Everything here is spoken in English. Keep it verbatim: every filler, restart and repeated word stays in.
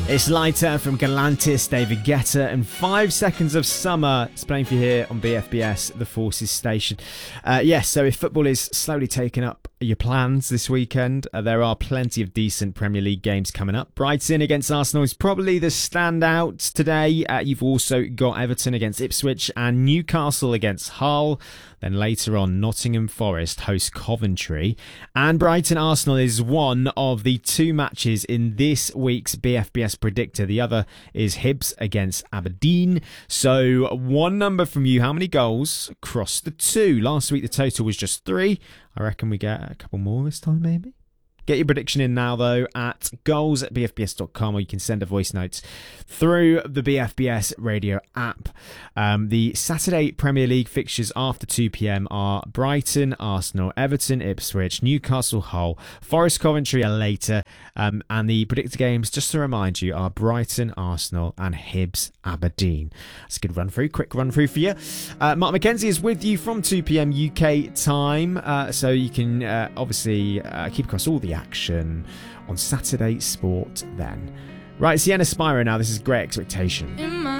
It's Lighter from Galantis, David Guetta, and Five Seconds of Summer. It's playing for you here on B F B S, the Forces station. Uh, yes, so if football is slowly taking up your plans this weekend, uh, there are plenty of decent Premier League games coming up. Brighton against Arsenal is probably the standout today. Uh, you've also got Everton against Ipswich and Newcastle against Hull. Then later on, Nottingham Forest host Coventry. And Brighton-Arsenal is one of the two matches in this week's B F B S Predictor. The other is Hibs against Aberdeen. So one number from you. How many goals across the two? Last week the total was just three. I reckon we get a couple more this time maybe. Get your prediction in now, though, at goals at b f b s dot com, or you can send a voice note through the B F B S radio app. Um, the Saturday Premier League fixtures after two p.m. are Brighton, Arsenal, Everton, Ipswich, Newcastle, Hull, Forest, Coventry are later. Um, and the predictor games, just to remind you, are Brighton, Arsenal, and Hibs, Aberdeen. That's a good run through, quick run through for you. Uh, Mark McKenzie is with you from two p.m. U K time, uh, so you can uh, obviously uh, keep across all the action on Saturday Sport then. Right, Sienna Spiro now. This is Great Expectation.